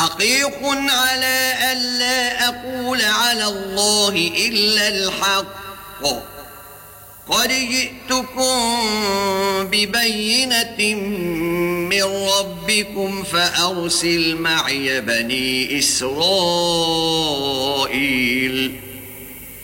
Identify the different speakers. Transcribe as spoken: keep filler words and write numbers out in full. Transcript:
Speaker 1: حقيق على ألا أقول على الله إلا الحق قد جئتكم ببينة من ربكم فأرسل معي بني إسرائيل